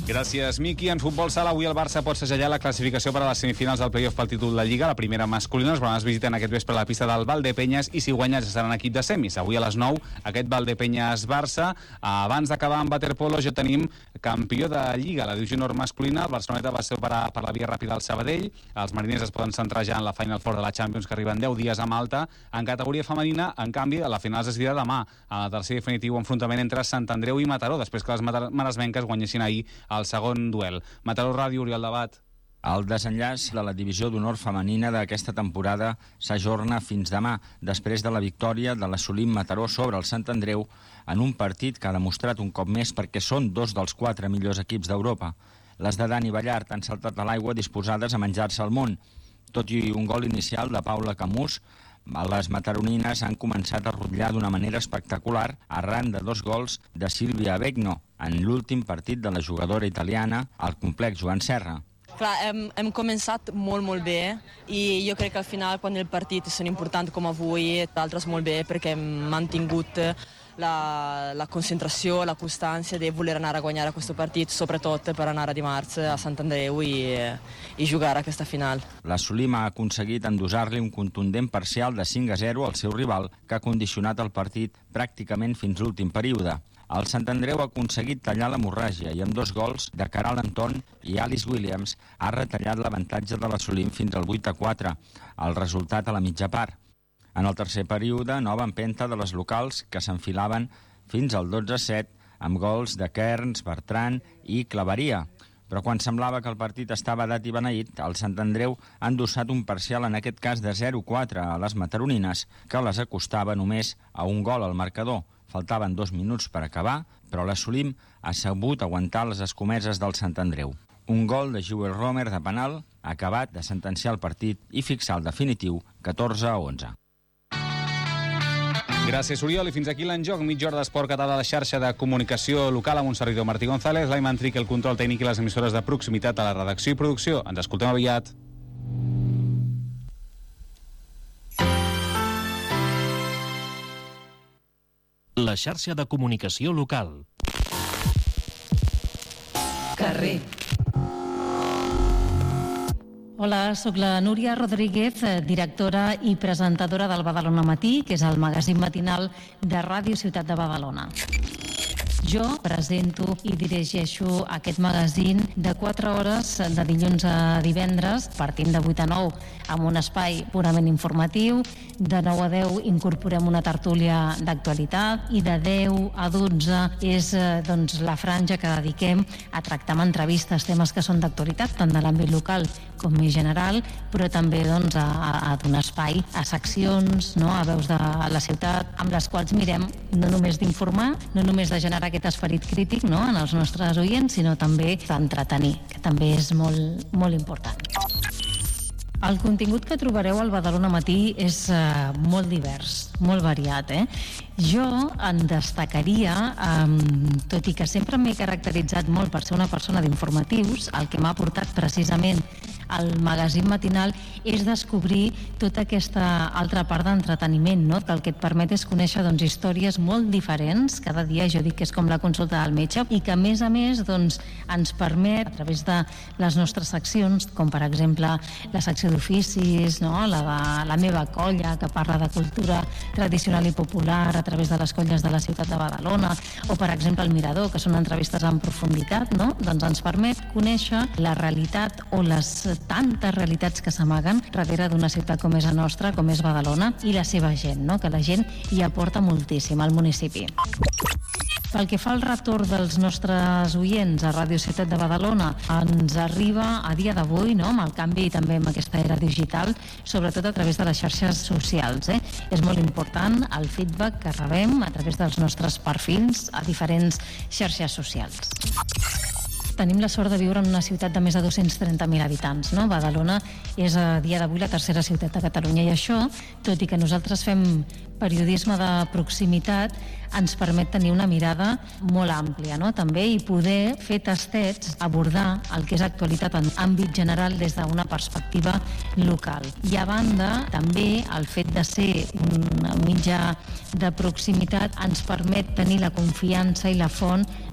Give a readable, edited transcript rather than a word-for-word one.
Gràcies, Miqui. En futbol sala, avui el Barça pot segellar la classificació per a les semifinals del playoff pel títol de Lliga. La primera masculina, els blanes visiten aquest vespre la pista del Valdepenyes i si guanya ja seran equip de semis. Avui a les 9, aquest Valdepenyes-Barça. Abans d'acabar amb waterpolo ja tenim campió de Lliga, la divisió nord masculina. El Barceloneta va ser per la via ràpida al Sabadell. Els mariners es poden centrar ja en la Final Four de la Champions, que arriben 10 dies a Malta. En categoria femenina, en canvi, la final es decidirà demà, en el tercer definitiu enfrontament entre Sant Andreu i Mataró, després que les maresmenques guanyessin ahir el segon duel. Mataró Ràdio, Oriol Debat. El desenllaç de la divisió d'honor femenina d'aquesta temporada s'ajorna fins demà, després de la victòria de l'Assolim Mataró sobre el Sant Andreu en un partit que ha demostrat un cop més perquè són dos dels 4 millors equips d'Europa. Les de Dani Ballart han saltat a l'aigua disposades a menjar-se el món. Tot i un gol inicial de Paula Camús, les mataronines han començat a rotllar d'una manera espectacular arran de 2 gols de Sílvia Begno en l'últim partit de la jugadora italiana al complex Joan Serra. Clar, hem començat molt bé i jo crec que al final quan el partit és important com avui, d'altres molt bé perquè hem mantingut la concentració, la constància de voler anar a guanyar aquest partit, sobretot per anar a dimarts a Sant Andreu i jugar aquesta final. L'Assolim ha aconseguit endosar-li un contundent parcial de 5-0 al seu rival, que ha condicionat el partit pràcticament fins l'últim període. El Sant Andreu ha aconseguit tallar l'hemorràgia i amb 2 gols de Caral Anton i Alice Williams ha retallat l'avantatge de l'Assolim fins al 8-4, el resultat a la mitja part. En el tercer període, nova empenta de les locals que s'enfilaven fins al 12-7 amb gols de Kerns, Bertran i Claveria. Però quan semblava que el partit estava dat i beneït, el Sant Andreu ha endossat un parcial, en aquest cas de 0-4 a les mataronines, que les acostava només a un gol al marcador. Faltaven 2 minuts per acabar, però l'Assolim ha sabut aguantar les escomeses del Sant Andreu. Un gol de Joel Romer de penal ha acabat de sentenciar el partit i fixar el definitiu 14-11. Gràcies, Oriol. I fins aquí l'enjoc. Mitja hora d'esport català a la xarxa de comunicació local amb un servidor, Martí González, l'Aiman Tric, el control tècnic i les emissores de proximitat a la redacció i producció. Ens escoltem aviat. La xarxa de comunicació local. Carrer. Hola, sóc la Núria Rodríguez, directora i presentadora del Badalona Matí, que és el magazín matinal de Ràdio Ciutat de Badalona. Jo presento i dirigeixo aquest magazín de 4 hores de dilluns a divendres, partint de 8 a 9, amb un espai purament informatiu. De 9 a 10 incorporem una tertúlia d'actualitat i de 10 a 12 és la franja que dediquem a tractar amb entrevistes temes que són d'actualitat, tant de l'àmbit local com més general, però també a donar espai a seccions, a veus de la ciutat, amb les quals mirem no només d'informar, no només de generar aquest esperit crític en els nostres oients, sinó també d'entretenir, que també és molt, molt important. El contingut que trobareu al Badalona Matí és molt divers, molt variat. Jo en destacaria, tot i que sempre m'he caracteritzat molt per ser una persona d'informatius, el que m'ha portat precisament al magazín matinal és descobrir tota aquesta altra part d'entreteniment, que el que et permet és conèixer històries molt diferents. Cada dia jo dic que és com la consulta del metge i que a més ens permet, a través de les nostres seccions, com per exemple la secció d'oficis, la meva colla, que parla de cultura tradicional i popular a través de les colles de la ciutat de Badalona, o per exemple el Mirador, que són entrevistes en profunditat, doncs ens permet conèixer la realitat o les tantes realitats que s'amaguen darrere d'una ciutat com és la nostra, com és Badalona, i la seva gent, que la gent hi aporta moltíssim al municipi. Pel que fa al retorn dels nostres oients a Ràdio Ciutat de Badalona, ens arriba a dia d'avui, amb el canvi i també amb aquesta era digital, sobretot a través de les xarxes socials. És molt important el feedback que rebem a través dels nostres perfils a diferents xarxes socials. Tenim la sort de viure en una ciutat de més de 230.000 habitants. Badalona és a dia d'avui la tercera ciutat de Catalunya i això, tot i que nosaltres fem periodisme de proximitat, ens permet tenir una mirada molt àmplia, també, i poder fer tastets, abordar el que és actualitat en àmbit general des d'una perspectiva local. I a banda, també el fet de ser un mitjà de proximitat ens permet tenir la confiança i la font